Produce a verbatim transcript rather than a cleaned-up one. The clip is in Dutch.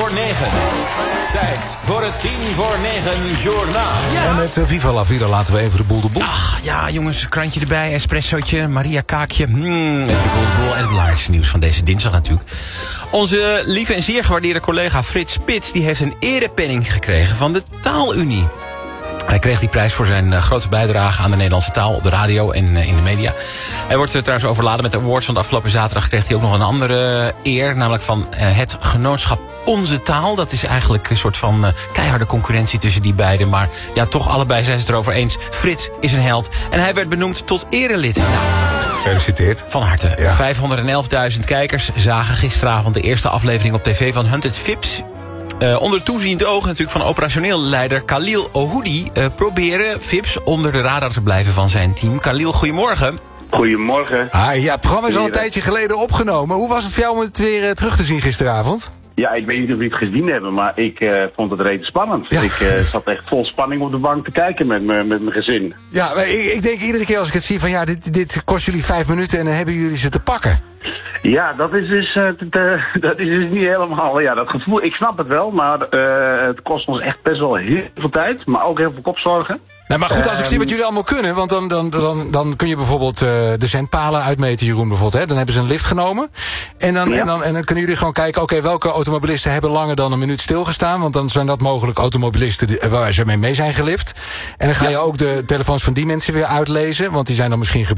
voor negen. Tijd voor het tien voor negen journaal. Ja. En met uh, Viva la Vida laten we even de boel de boel. Ach, ja, jongens, krantje erbij, espressootje, Maria Kaakje. Hmm, even de boel de boel en het belangrijkste nieuws van deze dinsdag natuurlijk. Onze lieve en zeer gewaardeerde collega Frits Spits, die heeft een erepenning gekregen van de Taalunie. Hij kreeg die prijs voor zijn uh, grote bijdrage aan de Nederlandse taal op de radio en uh, in de media. Hij wordt uh, trouwens overladen met de awards, want afgelopen zaterdag kreeg hij ook nog een andere uh, eer, namelijk van uh, het genootschap Onze Taal. Dat is eigenlijk een soort van uh, keiharde concurrentie tussen die beiden. Maar ja, toch allebei zijn ze het erover eens. Frits is een held en hij werd benoemd tot erelid. Nou, gefeliciteerd. Van harte. Ja. vijfhonderdelfduizend kijkers zagen gisteravond de eerste aflevering op tv van Hunted Vips. Uh, onder toeziend oog natuurlijk van operationeel leider Khalil Ohoudi uh, proberen Vips onder de radar te blijven van zijn team. Khalil, goedemorgen. Goedemorgen. Ah, ja, het programma is al een tijdje geleden opgenomen. Hoe was het voor jou om het weer uh, terug te zien gisteravond? Ja, ik weet niet of jullie het gezien hebben, maar ik uh, vond het redelijk spannend. Ja. Ik uh, zat echt vol spanning op de bank te kijken met mijn met mijn gezin. Ja, maar ik, ik denk iedere keer als ik het zie van ja, dit, dit kost jullie vijf minuten en dan hebben jullie ze te pakken. Ja, dat is dus, uh, t- t- dat is dus niet helemaal, ja, dat gevoel, ik snap het wel, maar uh, het kost ons echt best wel heel veel tijd, maar ook heel veel kopzorgen. Nou, maar goed, als ik zie wat jullie allemaal kunnen, want dan, dan, dan, dan kun je bijvoorbeeld uh, de zendpalen uitmeten, Jeroen, bijvoorbeeld. Hè? Dan hebben ze een lift genomen. En dan, Ja. en dan, en dan kunnen jullie gewoon kijken, oké, okay, welke automobilisten hebben langer dan een minuut stilgestaan? Want dan zijn dat mogelijk automobilisten die, waar ze mee mee zijn gelift. En dan ga je ook de telefoons van die mensen weer uitlezen, want die zijn dan misschien